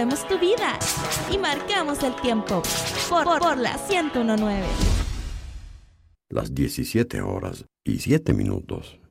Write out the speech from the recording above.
movemos tu vida y marcamos el tiempo por la 101.9. Las 17 horas y 7 minutos.